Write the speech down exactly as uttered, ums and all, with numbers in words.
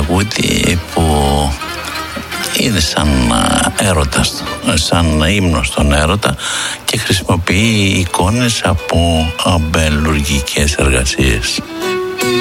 τραγούδι που είναι σαν έρωτας, σαν ύμνος στον έρωτα και χρησιμοποιεί εικόνες από αμπελουργικές εργασίες.